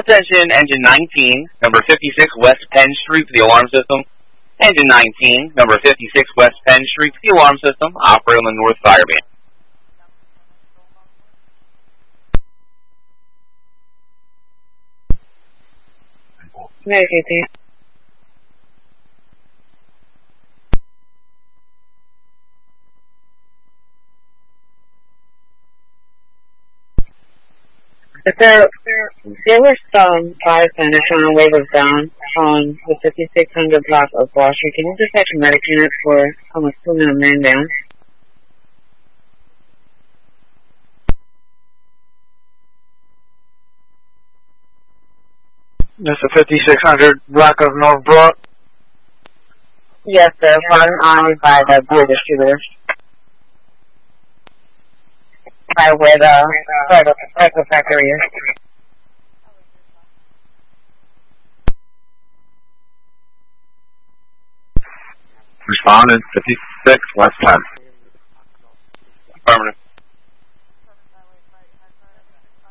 Attention, engine 19, number 56 West Penn Street for the alarm system. Engine 19, number 56 West Penn Street for the alarm system. Operate on the north fire band. Negative. There was some fire finish on a wave of down on the 5600 block of Wall Street. Can you dispatch a medic unit for almost 2 minute man down? That's the 5600 block of North Broad. Yes, sir. One on by the beer distributor. By where the Echo Factory is. Respondent 56 West Penn.